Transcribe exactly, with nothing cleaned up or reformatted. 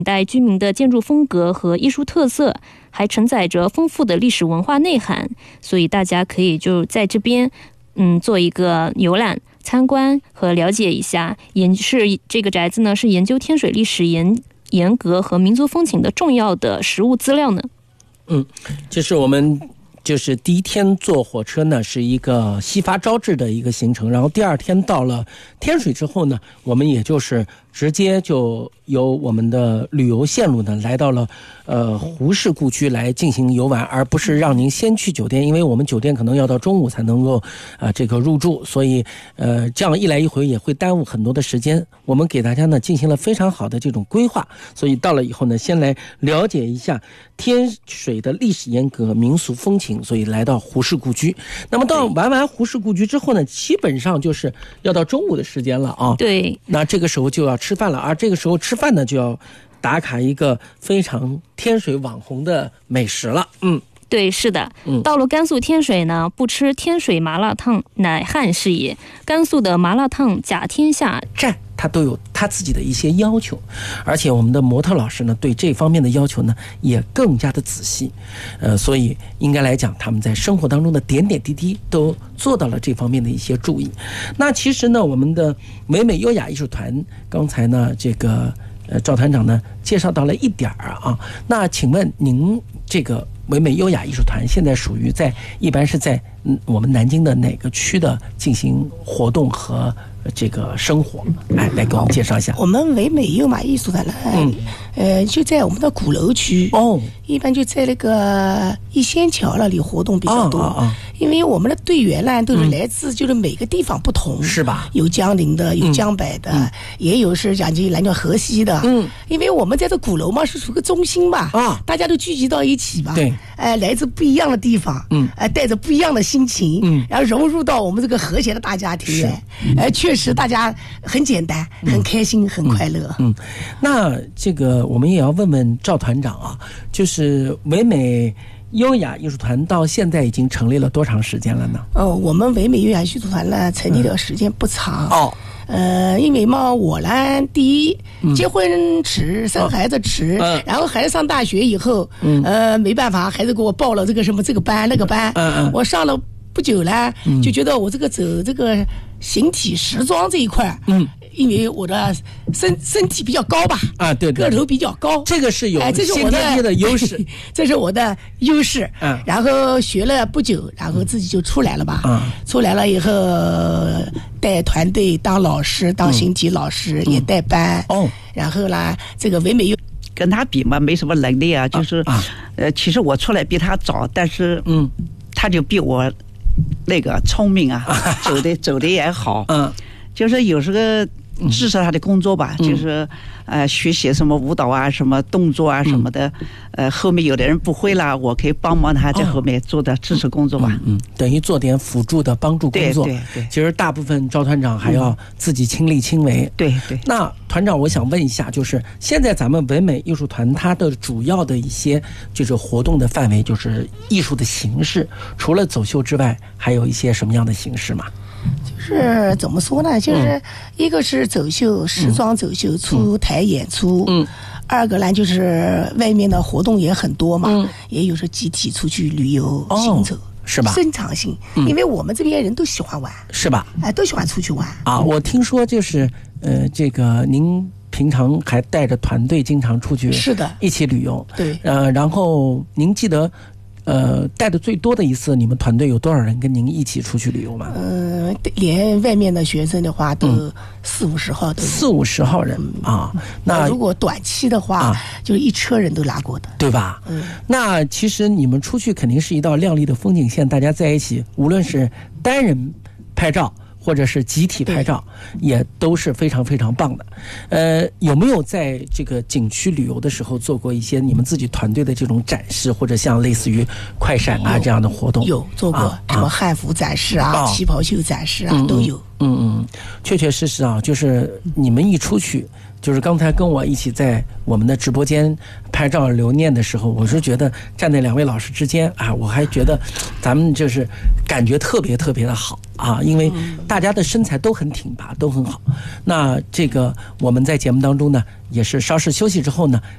代居民的建筑风格和艺术特色，还承载着丰富的历史文化内涵，所以大家可以就在这边嗯做一个游览参观和了解一下。研是这个宅子呢是研究天水历史严严格和民族风情的重要的实物资料呢。 嗯，这是我们就是第一天坐火车呢是一个西发招致的一个行程，然后第二天到了天水之后呢，我们也就是直接就由我们的旅游线路呢来到了呃胡氏故居来进行游玩，而不是让您先去酒店，因为我们酒店可能要到中午才能够啊、呃、这个入住，所以呃这样一来一回也会耽误很多的时间。我们给大家呢进行了非常好的这种规划，所以到了以后呢，先来了解一下天水的历史沿革、民俗风情，所以来到胡氏故居。那么到玩完胡氏故居之后呢，基本上就是要到中午的时间了啊。 对， 那这个时候就要吃饭了，而这个时候吃饭呢就要打卡一个非常天水网红的美食了。嗯， 对，是的，到了甘肃天水呢，不吃天水麻辣烫乃汉是也。甘肃的麻辣烫甲天下站它都有它自己的一些要求，而且我们的模特老师呢对这方面的要求呢也更加的仔细，呃，所以应该来讲他们在生活当中的点点滴滴都做到了这方面的一些注意。那其实呢，我们的美美优雅艺术团刚才呢这个呃赵团长呢介绍到了一点儿啊，那请问您这个唯美优雅艺术团现在属于在一般是在嗯我们南京的哪个区的进行活动和这个生活？来来给我们介绍一下。 我们唯美优雅艺术团呢，嗯，呃，就在我们的鼓楼区哦， 一般就在那个一仙桥那里活动比较多。 啊啊啊因为我们的队员呢都是来自就是每个地方不同， 嗯、是吧？ 有江宁的，有江北的，嗯、也有是讲究来叫河西的。嗯，因为我们在这鼓楼嘛是属个中心嘛，啊，大家都聚集到一起嘛， 对， 哎、呃，来自不一样的地方，嗯，哎、呃，带着不一样的心情，嗯，然后融入到我们这个和谐的大家庭，哎，哎、呃，确实大家很简单，很开心，嗯、很快乐。 嗯，那这个我们也要问问赵团长啊，就是唯美优雅艺术团到现在已经成立了多长时间了呢？ 哦，我们唯美优雅艺术团呢，成立的时间不长。嗯、哦，呃，因为嘛，我呢，第一，嗯、结婚迟，生孩子迟，嗯、然后孩子上大学以后，嗯、呃，没办法，孩子给我报了这个什么这个班那个班，嗯嗯，我上了不久呢，嗯、就觉得我这个走这个形体时装这一块，嗯。因为我的身身体比较高吧，啊，对，对，个头比较高， 这个是有先天的优势， 哎，这是我的优势。嗯，然后学了不久，然后自己就出来了吧。嗯，出来了以后带团队当老师，当形体老师，嗯、也带班。哦，然后呢，这个唯美优跟他比嘛，没什么能力啊，就是，啊、呃，其实我出来比他早，但是嗯，他就比我那个聪明啊，啊走的走的也好。嗯，就是有时候。支持他的工作吧，嗯、就是呃学习什么舞蹈啊、什么动作啊什么的，嗯、呃后面有的人不会啦，我可以帮忙他在后面做的支持工作吧。 嗯，嗯等于做点辅助的帮助工作。 对对对。 其实大部分赵团长还要自己亲力亲为。 嗯、对对。 那团长，我想问一下，就是现在咱们唯美艺术团它的主要的一些就是活动的范围，就是艺术的形式，除了走秀之外，还有一些什么样的形式吗？ 就是怎么说呢？就是一个是走秀，时装走秀，出台演出。嗯。二个呢，就是外面的活动也很多嘛，嗯、也有时集体出去旅游行走。哦是吧？ 深藏性，嗯、因为我们这边人都喜欢玩， 是吧？ 哎，都喜欢出去玩啊！我听说就是呃，这个您平常还带着团队经常出去， 是的， 一起旅游。 对， 呃，然后您记得。呃，带的最多的一次，你们团队有多少人跟您一起出去旅游吗？ 嗯、呃，连外面的学生的话，都四五十号都有， 四五十号人、嗯、啊。那如果短期的话，啊、就一车人都拉过的， 对吧？嗯。那其实你们出去肯定是一道亮丽的风景线，大家在一起，无论是单人拍照。或者是集体拍照，也都是非常非常棒的。呃，有没有在这个景区旅游的时候做过一些你们自己团队的这种展示，或者像类似于快闪啊这样的活动？ 有做过，啊、什么汉服展示啊、啊旗袍秀展示啊、嗯、都有。 嗯嗯，确确实实啊，就是你们一出去。就是刚才跟我一起在我们的直播间拍照留念的时候，我是觉得站在两位老师之间啊，我还觉得咱们就是感觉特别特别的好啊，因为大家的身材都很挺拔，都很好。那这个我们在节目当中呢，也是稍事休息之后呢，